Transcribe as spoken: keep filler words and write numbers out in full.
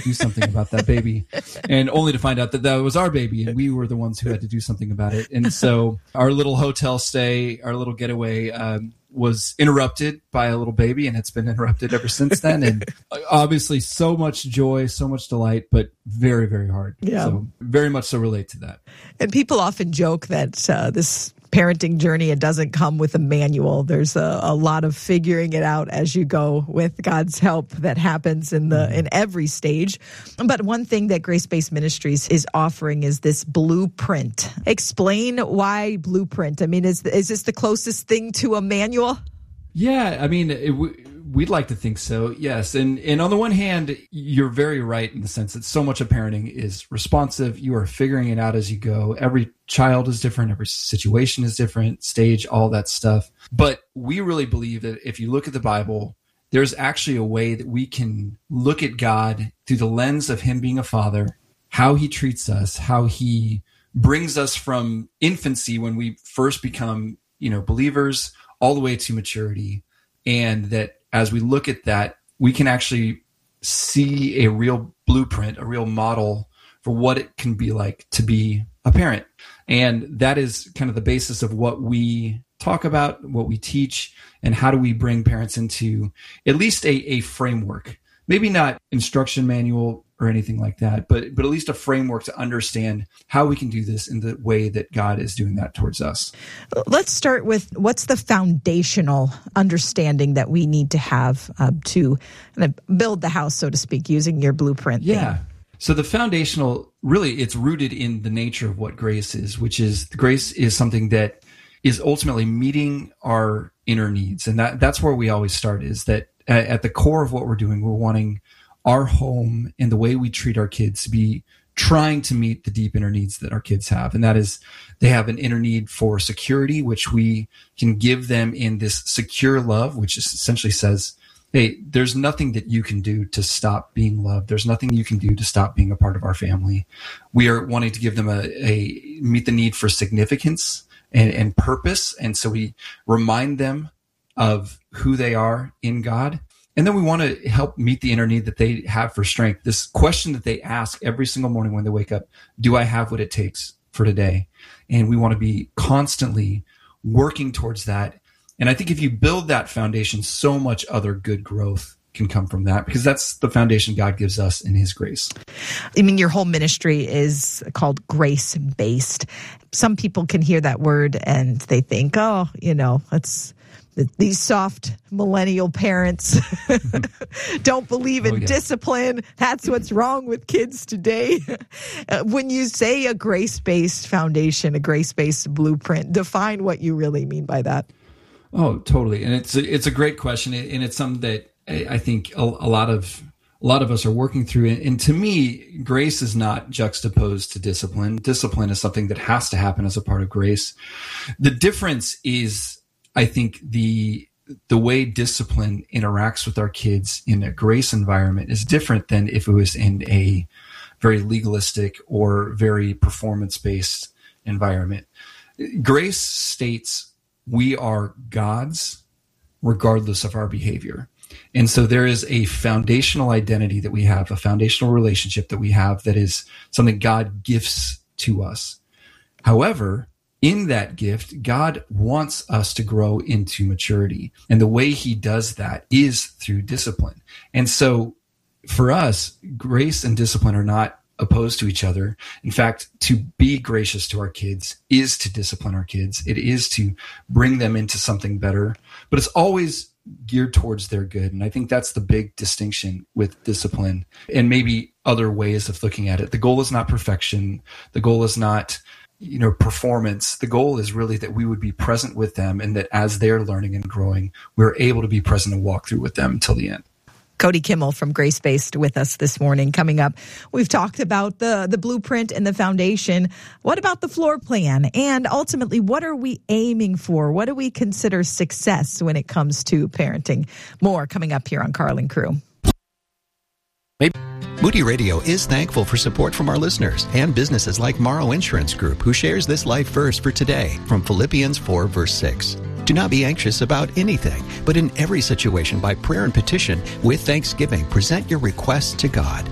do something about that baby, and only to find out that that was our baby and we were the ones who had to do something about it. And so our little hotel stay, our little getaway, um, was interrupted by a little baby, and it's been interrupted ever since then. And obviously so much joy, so much delight, but very, very hard. Yeah. So very much so relate to that. And people often joke that uh, this parenting journey, it doesn't come with a manual. There's a, a lot of figuring it out as you go with God's help that happens in the in every stage. But one thing that Grace-Based Ministries is offering is this blueprint. Explain why blueprint. I mean, is is this the closest thing to a manual? Yeah, I mean, it, we'd like to think so, yes. And and on the one hand, you're very right in the sense that so much of parenting is responsive. You are figuring it out as you go. Every child is different. Every situation is different, stage, all that stuff. But we really believe that if you look at the Bible, there's actually a way that we can look at God through the lens of him being a father, how he treats us, how he brings us from infancy when we first become, you know, believers, all the way to maturity. And that as we look at that, we can actually see a real blueprint, a real model for what it can be like to be a parent. And that is kind of the basis of what we talk about, what we teach, and how do we bring parents into at least a, a framework, maybe not instruction manual or anything like that, but but at least a framework to understand how we can do this in the way that God is doing that towards us. Let's start with what's the foundational understanding that we need to have uh, to kind of build the house, so to speak, using your blueprint. Yeah. Thing. So the foundational, really, it's rooted in the nature of what grace is, which is grace is something that is ultimately meeting our inner needs. And that that's where we always start, is that at the core of what we're doing, we're wanting our home and the way we treat our kids to be trying to meet the deep inner needs that our kids have. And that is, they have an inner need for security, which we can give them in this secure love, which essentially says, hey, there's nothing that you can do to stop being loved. There's nothing you can do to stop being a part of our family. We are wanting to give them a, a meet the need for significance and, and purpose. And so we remind them of who they are in God. And then we want to help meet the inner need that they have for strength. This question that they ask every single morning when they wake up, do I have what it takes for today? And we want to be constantly working towards that. And I think if you build that foundation, so much other good growth can come from that, because that's the foundation God gives us in his grace. I mean, your whole ministry is called grace-based. Some people can hear that word and they think, oh, you know, it's these soft millennial parents don't believe in oh, yeah. discipline. That's what's wrong with kids today. When you say a grace-based foundation, a grace-based blueprint, define what you really mean by that. Oh, totally. And it's a, it's a great question. And it's something that I think a, a lot of a lot of us are working through. And to me, grace is not juxtaposed to discipline. Discipline is something that has to happen as a part of grace. The difference is, I think, the the way discipline interacts with our kids in a grace environment is different than if it was in a very legalistic or very performance-based environment. Grace states we are God's regardless of our behavior. And so there is a foundational identity that we have, a foundational relationship that we have that is something God gifts to us. However, in that gift, God wants us to grow into maturity. And the way he does that is through discipline. And so for us, grace and discipline are not opposed to each other. In fact, to be gracious to our kids is to discipline our kids. It is to bring them into something better, but it's always geared towards their good. And I think that's the big distinction with discipline and maybe other ways of looking at it. The goal is not perfection. The goal is not you know, performance. The goal is really that we would be present with them, and that as they're learning and growing, we're able to be present and walk through with them until the end. Cody Kimmel from Grace-Based with us this morning. Coming up, we've talked about the, the blueprint and the foundation. What about the floor plan? And ultimately, what are we aiming for? What do we consider success when it comes to parenting? More coming up here on Karl and Crew. Maybe. Moody Radio is thankful for support from our listeners and businesses like Morrow Insurance Group, who shares this life verse for today from Philippians four, verse six. Do not be anxious about anything, but in every situation by prayer and petition with thanksgiving, present your requests to God.